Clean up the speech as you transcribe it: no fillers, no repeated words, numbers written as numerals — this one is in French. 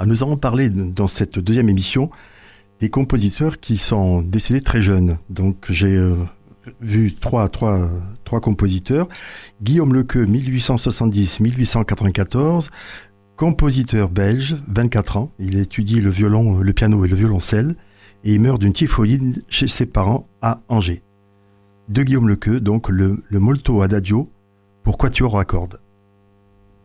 Alors, nous allons parler dans cette deuxième émission des compositeurs qui sont décédés très jeunes. Donc j'ai vu trois compositeurs. Guillaume Lequeux, 1870-1894, compositeur belge, 24 ans. Il étudie le violon, le piano et le violoncelle et il meurt d'une typhoïde chez ses parents à Angers. De Guillaume Lequeux, donc le Molto Adagio pour quatuor à cordes.